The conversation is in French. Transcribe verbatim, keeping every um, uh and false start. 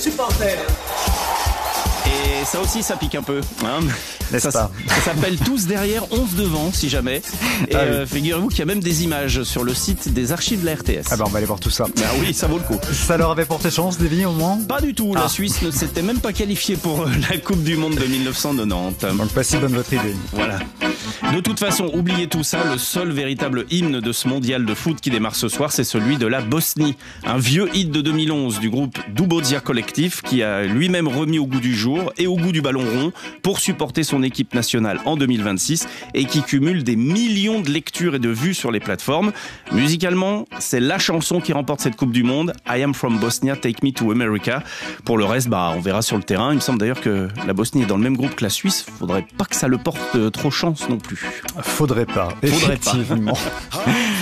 supporters. Et ça aussi, ça pique un peu. Hein, N'est-ce ça, pas ça s'appelle Tous derrière, onze devant, si jamais. Et Ah oui. euh, figurez-vous qu'il y a même des images sur le site des archives de la R T S. Ah ben on va aller voir tout ça. Ah oui, ça vaut le coup. Ça leur avait porté chance, Davy, au moins? Pas du tout, la Ah. Suisse ne s'était même pas qualifiée pour la Coupe du Monde de mille neuf cent quatre-vingt-dix. Donc pas si bonne votre idée. Voilà. De toute façon, oubliez tout ça, le seul véritable hymne de ce mondial de foot qui démarre ce soir, c'est celui de la Bosnie. Un vieux hit de deux mille onze du groupe Dubozia Collective qui a lui-même remis au goût du jour et au goût du ballon rond pour supporter son équipe nationale en deux mille vingt-six et qui cumule des millions de lectures et de vues sur les plateformes. Musicalement, c'est la chanson qui remporte cette Coupe du Monde, I Am From Bosnia, Take Me to America. Pour le reste, bah, on verra sur le terrain. Il me semble d'ailleurs que la Bosnie est dans le même groupe que la Suisse. Faudrait pas que ça le porte trop chance non plus. Faudrait pas, Faudrait pas. effectivement.